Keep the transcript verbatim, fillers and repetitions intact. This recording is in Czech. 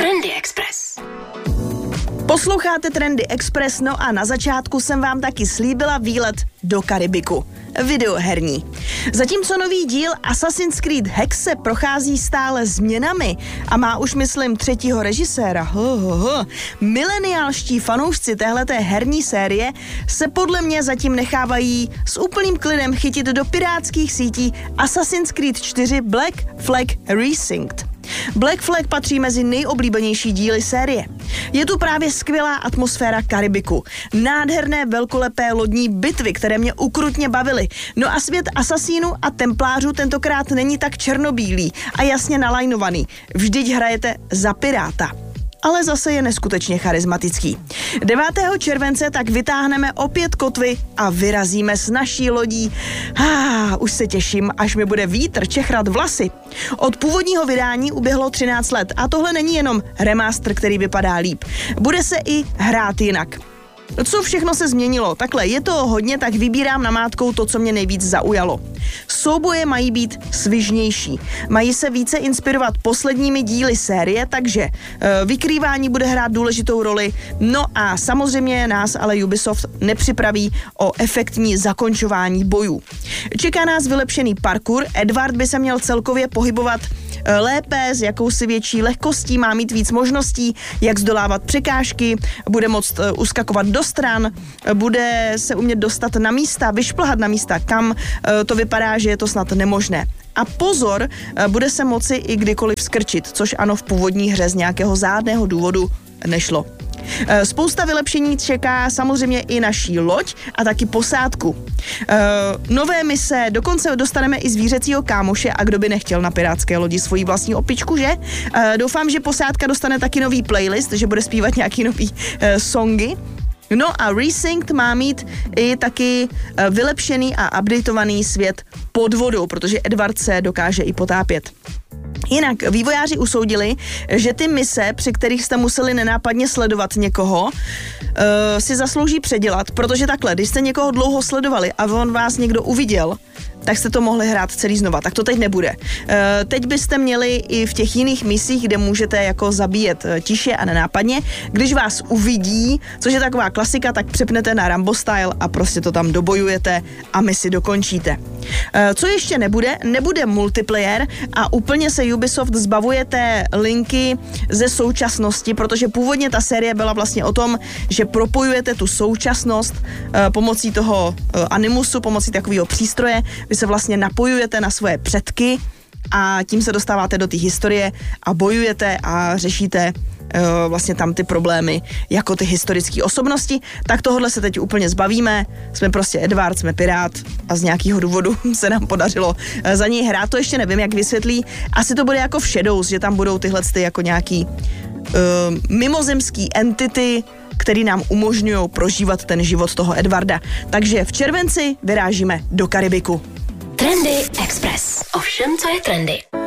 Trendy Express. Posloucháte Trendy Express, no a na začátku jsem vám taky slíbila výlet do Karibiku. Videoherní. Zatímco nový díl Assassin's Creed Hexe prochází stále změnami a má už, myslím, třetího režiséra, ho, ho, ho, mileniálští fanoušci téhleté herní série se podle mě zatím nechávají s úplným klidem chytit do pirátských sítí Assassin's Creed čtyři Black Flag Resynced. Black Flag patří mezi nejoblíbenější díly série. Je tu právě skvělá atmosféra Karibiku, nádherné velkolepé lodní bitvy, které mě ukrutně bavily. No a svět asasínů a templářů tentokrát není tak černobílý a jasně nalajnovaný. Vždyť hrajete za piráta. Ale zase je neskutečně charismatický. devátého července tak vytáhneme opět kotvy a vyrazíme s naší lodí. Ah, už se těším, až mi bude vítr čechrat vlasy. Od původního vydání uběhlo třináct let a tohle není jenom remaster, který vypadá líp. Bude se i hrát jinak. Co všechno se změnilo? Takhle, je to hodně, tak vybírám namátkou to, co mě nejvíc zaujalo. Souboje mají být svižnější. Mají se více inspirovat posledními díly série, takže e, vykrývání bude hrát důležitou roli. No a samozřejmě nás ale Ubisoft nepřipraví o efektní zakončování bojů. Čeká nás vylepšený parkour. Edward by se měl celkově pohybovat e, lépe, s jakousi větší lehkostí, má mít víc možností, jak zdolávat překážky, bude moct e, uskakovat do stran, bude se umět dostat na místa, vyšplhat na místa, kam e, to vypadá, že je to snad nemožné. A pozor, bude se moci i kdykoliv skrčit, což ano, v původní hře z nějakého zádného důvodu nešlo. Spousta vylepšení čeká samozřejmě i naší loď a taky posádku. Nové mise, dokonce dostaneme i zvířecího kámoše a kdo by nechtěl na pirátské lodi svoji vlastní opičku, že? Doufám, že posádka dostane taky nový playlist, že bude zpívat nějaký nový songy. No a Resynced má mít i taky vylepšený a updateovaný svět pod vodou, protože Edward se dokáže i potápět. Jinak vývojáři usoudili, že ty mise, při kterých jste museli nenápadně sledovat někoho, uh, si zaslouží předělat, protože takhle, když jste někoho dlouho sledovali a on vás někdo uviděl, tak jste to mohli hrát celý znova. Tak to teď nebude. E, teď byste měli i v těch jiných misích, kde můžete jako zabíjet tiše a nenápadně. Když vás uvidí, což je taková klasika, tak přepnete na Rambo style a prostě to tam dobojujete a misi dokončíte. E, co ještě nebude? Nebude multiplayer a úplně se Ubisoft zbavuje té linky ze současnosti, protože původně ta série byla vlastně o tom, že propojujete tu současnost e, pomocí toho e, animusu, pomocí takového přístroje. Vy se vlastně napojujete na svoje předky a tím se dostáváte do té historie a bojujete a řešíte uh, vlastně tam ty problémy jako ty historické osobnosti. Tak tohle se teď úplně zbavíme. Jsme prostě Edward, jsme pirát a z nějakého důvodu se nám podařilo uh, za něj hrát. To ještě nevím, jak vysvětlí. Asi to bude jako v Shadows, že tam budou tyhle ty jako nějaký uh, mimozemský entity, který nám umožňují prožívat ten život toho Edwarda. Takže v červenci vyrážíme do Karibiku. Trendy Express. O všem, co je trendy.